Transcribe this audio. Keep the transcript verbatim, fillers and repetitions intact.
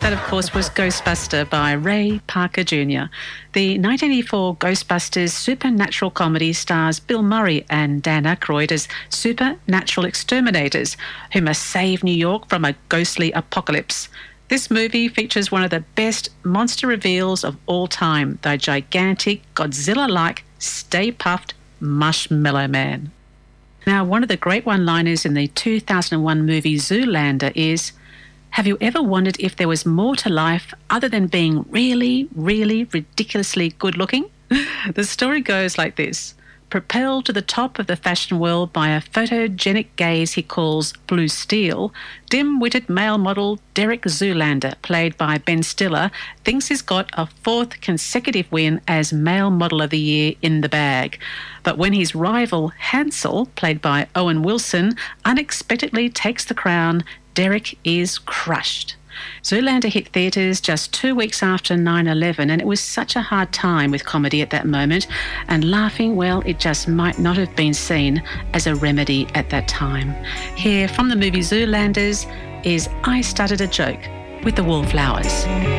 That, of course, was Ghostbuster by Ray Parker Junior The nineteen eighty-four Ghostbusters supernatural comedy stars Bill Murray and Dan Aykroyd as supernatural exterminators who must save New York from a ghostly apocalypse. This movie features one of the best monster reveals of all time, the gigantic, Godzilla-like, Stay Puft Marshmallow Man. Now, one of the great one-liners in the two thousand one movie Zoolander is, "Have you ever wondered if there was more to life other than being really, really ridiculously good-looking?" The story goes like this. Propelled to the top of the fashion world by a photogenic gaze he calls Blue Steel, dim-witted male model Derek Zoolander, played by Ben Stiller, thinks he's got a fourth consecutive win as Male Model of the Year in the bag. But when his rival Hansel, played by Owen Wilson, unexpectedly takes the crown, Derek is crushed. Zoolander hit theatres just two weeks after nine eleven, and it was such a hard time with comedy at that moment, and laughing, well, it just might not have been seen as a remedy at that time. Here from the movie Zoolanders is I Started a Joke with the Wallflowers.